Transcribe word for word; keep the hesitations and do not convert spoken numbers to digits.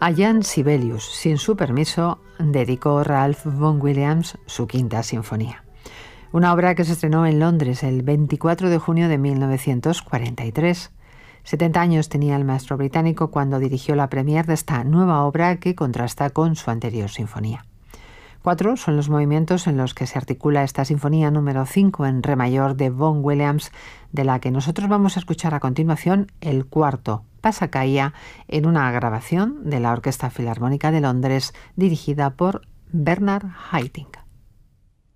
A Jan Sibelius, sin su permiso, dedicó Ralph Vaughan Williams su Quinta Sinfonía. Una obra que se estrenó en Londres el veinticuatro de junio de mil novecientos cuarenta y tres. setenta años tenía el maestro británico cuando dirigió la premier de esta nueva obra que contrasta con su anterior sinfonía. Cuatro son los movimientos en los que se articula esta sinfonía número cinco en re mayor de Vaughan Williams, de la que nosotros vamos a escuchar a continuación el cuarto, Passacaglia, en una grabación de la Orquesta Filarmónica de Londres dirigida por Bernard Haitink.